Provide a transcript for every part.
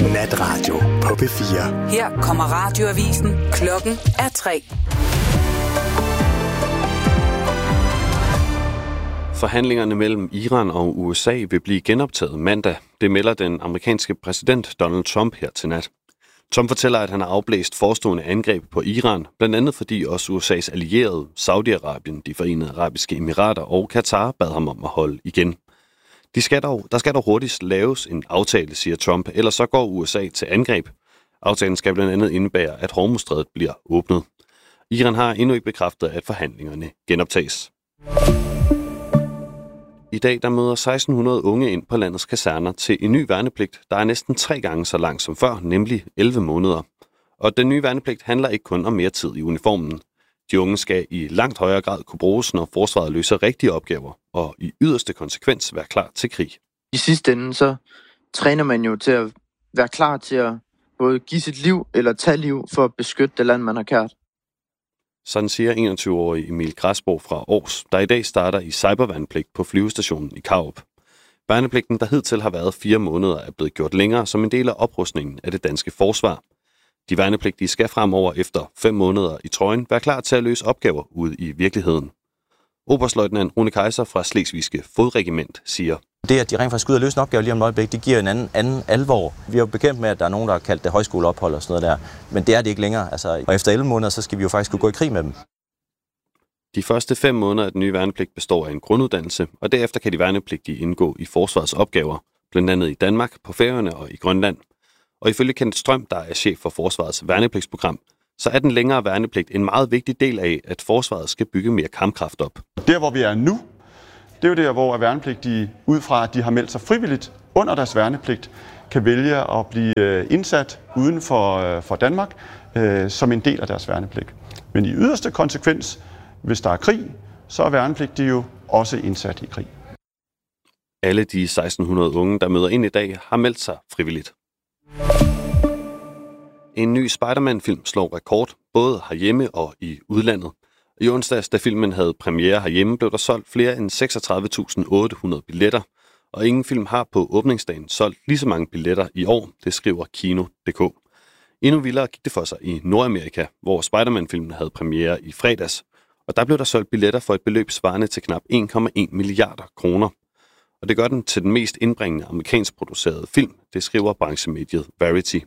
Natradio på P4. Her kommer radioavisen. Klokken er 3. Forhandlingerne mellem Iran og USA vil blive genoptaget mandag. Det melder den amerikanske præsident Donald Trump her til nat. Trump fortæller, at han har afblæst forestående angreb på Iran, blandt andet fordi også USA's allierede, Saudi-Arabien, de Forenede Arabiske Emirater og Katar bad ham om at holde igen. Der skal dog hurtigst laves en aftale, siger Trump, ellers så går USA til angreb. Aftalen skal blandt andet indebære, at Hormuzstrædet bliver åbnet. Iran har endnu ikke bekræftet, at forhandlingerne genoptages. I dag der møder 1600 unge ind på landets kaserner til en ny værnepligt, der er næsten 3 gange så lang som før, nemlig 11 måneder. Og den nye værnepligt handler ikke kun om mere tid i uniformen. De unge skal i langt højere grad kunne bruges, når forsvaret løser rigtige opgaver, og i yderste konsekvens være klar til krig. I sidste ende så træner man jo til at være klar til at både give sit liv eller tage liv for at beskytte det land, man har kært. Sådan siger 21-årig Emil Græsborg fra Aarhus, der i dag starter i cyberværnepligt på flyvestationen i Karup. Værnepligten, der hidtil har været 4 måneder, er blevet gjort længere som en del af oprustningen af det danske forsvar. De værnepligtige skal fremover efter 5 måneder i trøjen være klar til at løse opgaver ude i virkeligheden. Oberstløjtnant Rune Kaiser fra Slesvigske Fodregiment siger: Det, at de rent faktisk ud og løse en opgave lige om et øjeblik, det giver en anden alvor. Vi er jo bekendt med, at der er nogen, der har kaldt det højskoleophold og sådan noget der, men det er det ikke længere. Og efter 11 måneder, så skal vi jo faktisk kunne gå i krig med dem. De første 5 måneder af den nye værnepligt består af en grunduddannelse, og derefter kan de værnepligtige indgå i forsvarets opgaver, blandt andet i Danmark, på Færøerne og i Grønland. Og ifølge Kenneth Strøm, der er chef for forsvarets værnepligtsprogram, så er den længere værnepligt en meget vigtig del af, at forsvaret skal bygge mere kampkraft op. Der, hvor vi er nu, det er jo der, hvor værnepligtige, ud fra at de har meldt sig frivilligt under deres værnepligt, kan vælge at blive indsat uden for Danmark som en del af deres værnepligt. Men i yderste konsekvens, hvis der er krig, så er værnepligtige jo også indsat i krig. Alle de 1600 unge, der møder ind i dag, har meldt sig frivilligt. En ny Spider-Man-film slår rekord, både herhjemme og i udlandet. I onsdags, da filmen havde premiere herhjemme, blev der solgt flere end 36.800 billetter, og ingen film har på åbningsdagen solgt lige så mange billetter i år, det skriver Kino.dk. Endnu vildere gik det for sig i Nordamerika, hvor Spider-Man-filmen havde premiere i fredags, og der blev der solgt billetter for et beløb svarende til knap 1,1 milliarder kroner. Og det gør den til den mest indbringende amerikansk producerede film, det skriver branchemediet Variety.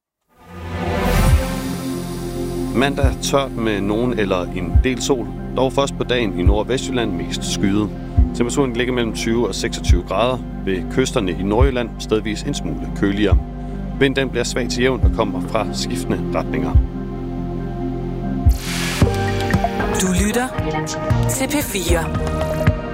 Mandag tørt med nogen eller en del sol, dog først på dagen i Nord- og Vestjylland mest skyet. Temperaturen ligger mellem 20 og 26 grader, ved kysterne i Nordjylland stedvis en smule køligere. Vinden bliver svag til jævn og kommer fra skiftende retninger. Du lytter til P4.